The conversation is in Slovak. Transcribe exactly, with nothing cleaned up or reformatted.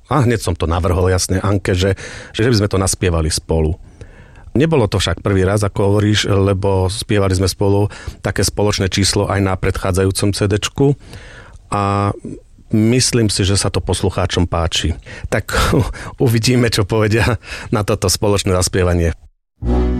A hneď som to navrhol jasne Anke, že, že by sme to naspievali spolu. Nebolo to však prvý raz, ako hovoríš, lebo spievali sme spolu také spoločné číslo aj na predchádzajúcom cédečku a myslím si, že sa to poslucháčom páči. Tak uvidíme, čo povedia na toto spoločné zaspievanie.